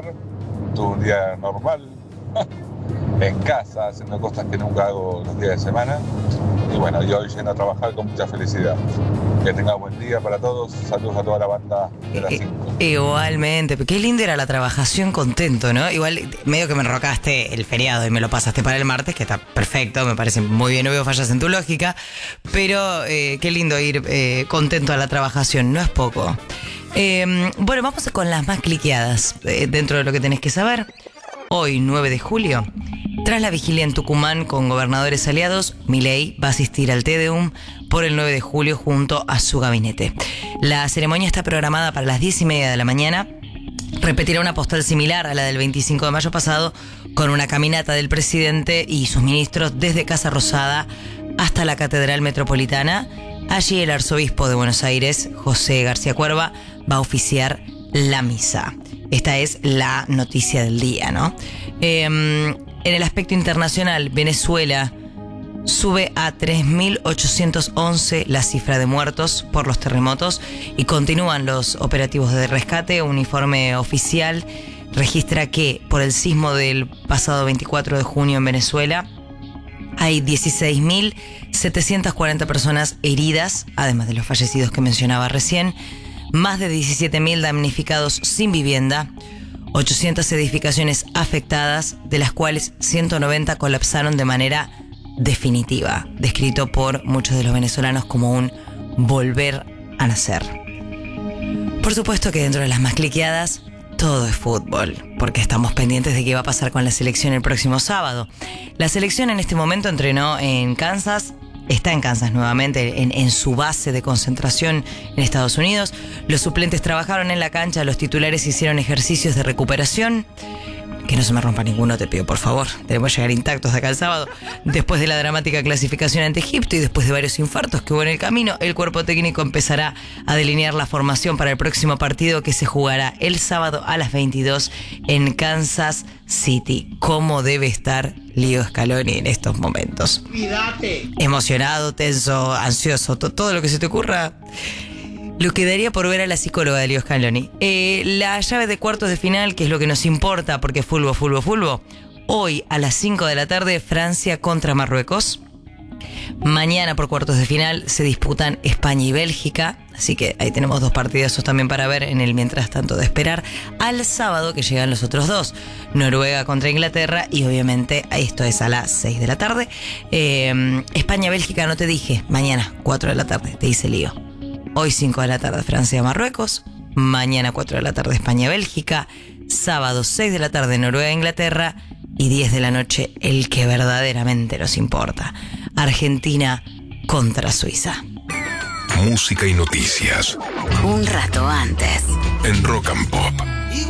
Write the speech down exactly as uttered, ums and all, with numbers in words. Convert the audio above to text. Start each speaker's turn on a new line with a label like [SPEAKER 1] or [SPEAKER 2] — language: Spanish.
[SPEAKER 1] trabajar. Tuve un día normal, en casa, haciendo cosas que nunca hago los días de semana. Y bueno, y hoy yendo a trabajar con mucha felicidad. Que tenga buen día para todos. Saludos a toda la banda de las cinco.
[SPEAKER 2] Igualmente, qué linda era la trabajación contento, ¿no? Igual, medio que me enrocaste el feriado y me lo pasaste para el martes, que está perfecto, me parece muy bien, no veo fallas en tu lógica. Pero eh, qué lindo ir eh, contento a la trabajación, no es poco. Eh, bueno, vamos con las más cliqueadas eh, dentro de lo que tenés que saber. Hoy, nueve de julio, tras la vigilia en Tucumán con gobernadores aliados, Milei va a asistir al Te-Deum por el nueve de julio junto a su gabinete. La ceremonia está programada para las diez y media de la mañana. Repetirá una postal similar a la del veinticinco de mayo pasado, con una caminata del presidente y sus ministros desde Casa Rosada hasta la Catedral Metropolitana. Allí el arzobispo de Buenos Aires, José García Cuerva, va a oficiar la misa. Esta es la noticia del día, ¿no? Eh, en el aspecto internacional, Venezuela sube a tres mil ochocientos once la cifra de muertos por los terremotos y continúan los operativos de rescate. Un informe oficial registra que por el sismo del pasado veinticuatro de junio en Venezuela hay dieciséis mil setecientas cuarenta personas heridas, además de los fallecidos que mencionaba recién. Más de diecisiete mil damnificados sin vivienda, ochocientas edificaciones afectadas, de las cuales ciento noventa colapsaron de manera definitiva, descrito por muchos de los venezolanos como un volver a nacer. Por supuesto que dentro de las más cliqueadas, todo es fútbol, porque estamos pendientes de qué va a pasar con la selección el próximo sábado. La selección en este momento entrenó en Kansas. Está en Kansas nuevamente, en, en su base de concentración en Estados Unidos. Los suplentes trabajaron en la cancha, los titulares hicieron ejercicios de recuperación. Que no se me rompa ninguno, te pido por favor. Debemos llegar intactos acá el sábado. Después de la dramática clasificación ante Egipto y después de varios infartos que hubo en el camino, el cuerpo técnico empezará a delinear la formación para el próximo partido que se jugará el sábado a las veintidós en Kansas City. ¿Cómo debe estar Leo Scaloni en estos momentos? Cuídate. Emocionado, tenso, ansioso, to- todo lo que se te ocurra. Lo quedaría por ver a la psicóloga de Leo Scaloni. Eh, la llave de cuartos de final, que es lo que nos importa, porque fulbo, fulbo, fulbo. Hoy a las cinco de la tarde, Francia contra Marruecos. Mañana por cuartos de final se disputan España y Bélgica. Así que ahí tenemos dos partidazos también para ver en el mientras tanto de esperar al sábado que llegan los otros dos. Noruega contra Inglaterra y obviamente esto es a las seis de la tarde. Eh, España-Bélgica no te dije, mañana cuatro de la tarde, te dice Lío. Hoy cinco de la tarde Francia-Marruecos, mañana cuatro de la tarde España-Bélgica, sábado seis de la tarde Noruega-Inglaterra y diez de la noche el que verdaderamente nos importa, Argentina contra Suiza.
[SPEAKER 3] Música y noticias.
[SPEAKER 4] Un rato antes.
[SPEAKER 3] En Rock and Pop.